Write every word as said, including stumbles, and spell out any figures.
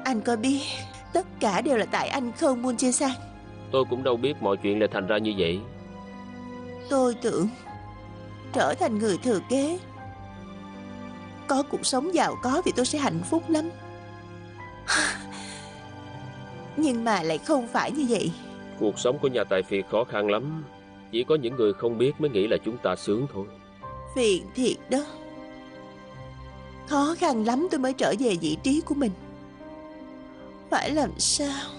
Anh có biết tất cả đều là tại anh không, Moon Jae-sang? Tôi cũng đâu biết mọi chuyện lại thành ra như vậy. Tôi tưởng trở thành người thừa kế, có cuộc sống giàu có thì tôi sẽ hạnh phúc lắm. Nhưng mà lại không phải như vậy. Cuộc sống của nhà tài phiệt khó khăn lắm. Chỉ có những người không biết mới nghĩ là chúng ta sướng thôi. Phiền thiệt đó. Khó khăn lắm tôi mới trở về vị trí của mình. Phải làm sao